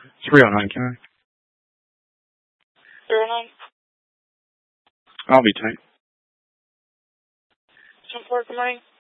309, can I? 309. I'll be tight. 10-4, good morning.